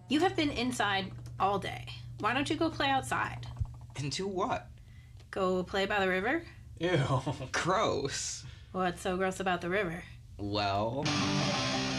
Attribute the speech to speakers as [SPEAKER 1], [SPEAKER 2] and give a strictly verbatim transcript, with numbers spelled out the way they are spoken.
[SPEAKER 1] You have been inside all day. Why don't you go play outside?
[SPEAKER 2] And do what?
[SPEAKER 1] Go play by the river?
[SPEAKER 3] Ew.
[SPEAKER 2] Gross.
[SPEAKER 1] What's so gross about the river?
[SPEAKER 2] Well...